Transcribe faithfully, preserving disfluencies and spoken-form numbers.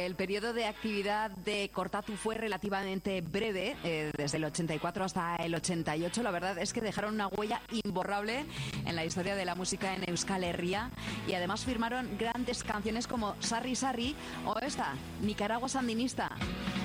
el periodo de actividad de Cortatu fue relativamente breve, eh, desde el ochenta y cuatro hasta el ochenta y ocho. La verdad es que dejaron una huella imborrable en la historia de la música en Euskal Herria y además firmaron grandes canciones como Sarri Sarri o esta, Nicaragua Sandinista.